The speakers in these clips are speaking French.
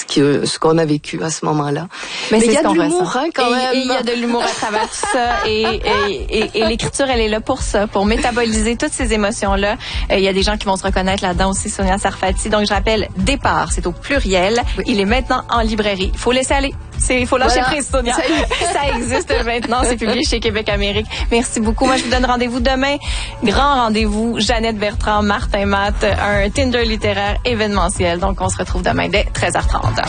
ce qu'on a vécu à ce moment-là. Mais il y a de l'humour, quand même. Et il y a de l'humour à travers tout ça. Et l'écriture, elle est là pour ça, pour métaboliser toutes ces émotions-là. Il y a des gens qui vont se reconnaître là-dedans aussi, Sonia Sarfati. Donc, je rappelle, Départ, c'est au pluriel. Oui. Il est maintenant en librairie. Il faut laisser aller. Il faut lâcher prise, Sonia. Ça existe maintenant. C'est publié chez Québec Amérique. Merci beaucoup. Moi, je vous donne rendez-vous demain. Grand rendez-vous. Jeannette Bertrand, Martin Matt, un Tinder littéraire événementiel. Donc, on se retrouve demain dès 13h30.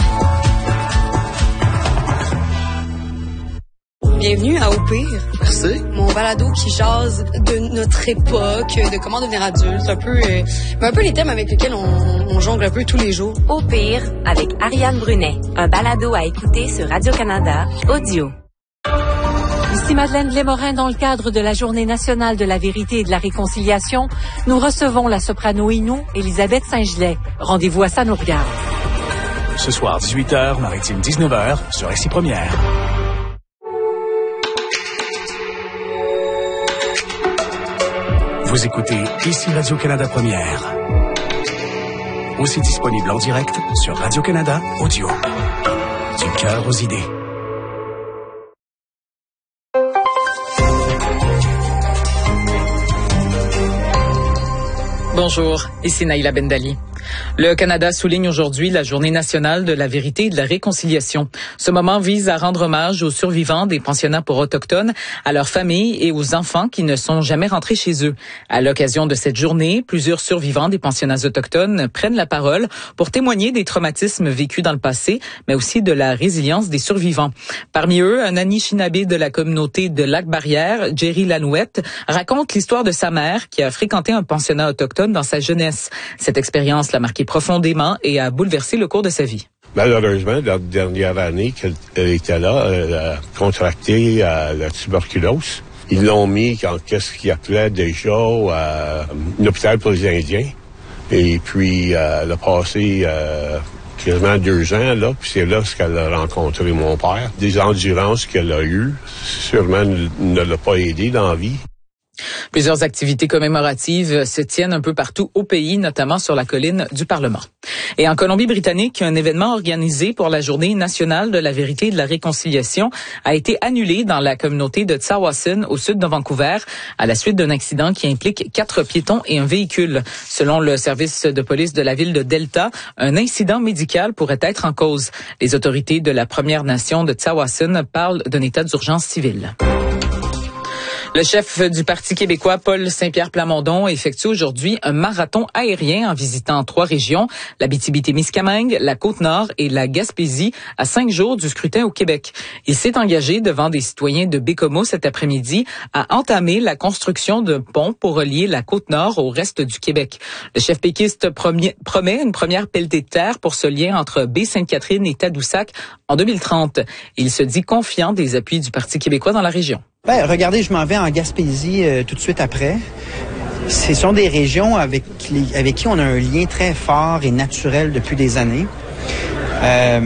Bienvenue à Au Pire. Merci. Mon balado qui jase de notre époque, de comment devenir adulte, un peu les thèmes avec lesquels on jongle un peu tous les jours. Au Pire, avec Ariane Brunet, un balado à écouter sur Radio-Canada Audio. Ici Madeleine Lémorin. Dans le cadre de la Journée nationale de la vérité et de la réconciliation, nous recevons la soprano Inou, Elisabeth Saint-Gelais. Rendez-vous à Ça nous regarde. Ce soir, 18h, Maritime 19h, sur Ici Première. Vous écoutez Ici Radio-Canada Première. Aussi disponible en direct sur Radio-Canada Audio. Du cœur aux idées. Bonjour, ici Naïla Bendali. Le Canada souligne aujourd'hui la Journée nationale de la vérité et de la réconciliation. Ce moment vise à rendre hommage aux survivants des pensionnats pour autochtones, à leurs familles et aux enfants qui ne sont jamais rentrés chez eux. À l'occasion de cette journée, plusieurs survivants des pensionnats autochtones prennent la parole pour témoigner des traumatismes vécus dans le passé, mais aussi de la résilience des survivants. Parmi eux, un Anishinaabe de la communauté de Lac-Barrière, Jerry Lanouette, raconte l'histoire de sa mère qui a fréquenté un pensionnat autochtone dans sa jeunesse. Cette expérience l'a marqué profondément et a bouleversé le cours de sa vie. Malheureusement, la dernière année qu'elle était là, elle a contracté la tuberculose. Ils l'ont mis qu'est-ce qu'il appelait déjà un hôpital pour les Indiens. Et puis, elle a passé quasiment 2 ans là, puis c'est là qu'elle a rencontré mon père. Des endurances qu'elle a eues, sûrement ne l'a pas aidé dans la vie. Plusieurs activités commémoratives se tiennent un peu partout au pays, notamment sur la colline du Parlement. Et en Colombie-Britannique, un événement organisé pour la Journée nationale de la vérité et de la réconciliation a été annulé dans la communauté de Tsawwassen, au sud de Vancouver, à la suite d'un accident qui implique 4 piétons et un véhicule. Selon le service de police de la ville de Delta, un incident médical pourrait être en cause. Les autorités de la Première Nation de Tsawwassen parlent d'un état d'urgence civile. Le chef du Parti québécois, Paul Saint-Pierre Plamondon, effectue aujourd'hui un marathon aérien en visitant 3 régions, l'Abitibi-Témiscamingue, la Côte-Nord et la Gaspésie, à 5 jours du scrutin au Québec. Il s'est engagé devant des citoyens de Bécomo cet après-midi à entamer la construction d'un pont pour relier la Côte-Nord au reste du Québec. Le chef péquiste promet une première pelletée de terre pour ce lien entre Baie-Sainte-Catherine et Tadoussac en 2030. Il se dit confiant des appuis du Parti québécois dans la région. Regardez, je m'en vais en Gaspésie tout de suite après. Ce sont des régions avec qui on a un lien très fort et naturel depuis des années. Je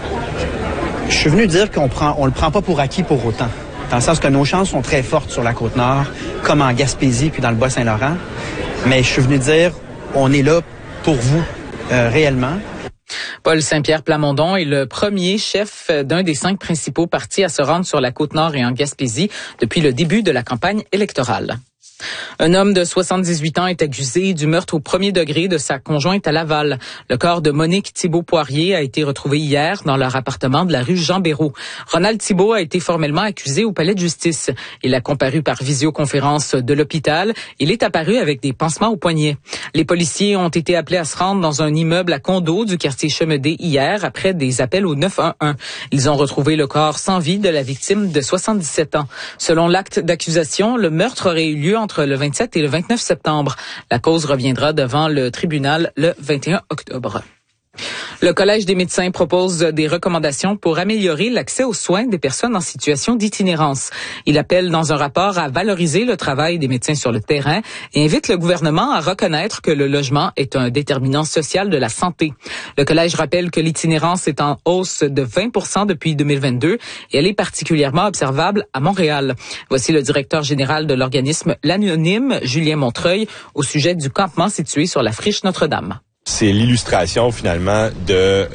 suis venu dire on le prend pas pour acquis pour autant. Dans le sens que nos chances sont très fortes sur la Côte-Nord, comme en Gaspésie puis dans le Bas-Saint-Laurent. Mais je suis venu dire, on est là pour vous, réellement. Paul Saint-Pierre Plamondon est le premier chef d'un des 5 principaux partis à se rendre sur la Côte-Nord et en Gaspésie depuis le début de la campagne électorale. Un homme de 78 ans est accusé du meurtre au premier degré de sa conjointe à Laval. Le corps de Monique Thibault-Poirier a été retrouvé hier dans leur appartement de la rue Jean-Béraud. Ronald Thibault a été formellement accusé au palais de justice. Il a comparu par visioconférence de l'hôpital. Il est apparu avec des pansements au poignet. Les policiers ont été appelés à se rendre dans un immeuble à condo du quartier Chemédé hier après des appels au 911. Ils ont retrouvé le corps sans vie de la victime de 77 ans. Selon l'acte d'accusation, le meurtre aurait eu lieu entre le 27 et le 29 septembre. La cause reviendra devant le tribunal le 21 octobre. Le Collège des médecins propose des recommandations pour améliorer l'accès aux soins des personnes en situation d'itinérance. Il appelle dans un rapport à valoriser le travail des médecins sur le terrain et invite le gouvernement à reconnaître que le logement est un déterminant social de la santé. Le Collège rappelle que l'itinérance est en hausse de 20% depuis 2022 et elle est particulièrement observable à Montréal. Voici le directeur général de l'organisme L'Anonyme, Julien Montreuil, au sujet du campement situé sur la friche Notre-Dame. C'est l'illustration finalement de